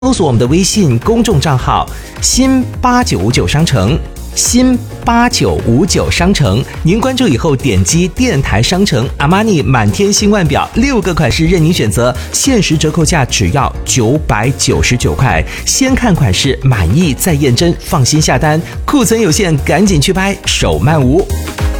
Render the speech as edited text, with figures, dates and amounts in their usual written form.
搜索我们的微信公众账号新8959商城，新8959商城，您关注以后点击电台商城，阿玛尼满天星腕表6个款式任您选择，限时折扣价只要999块，先看款式满意再验真，放心下单，库存有限，赶紧去拍，手慢无。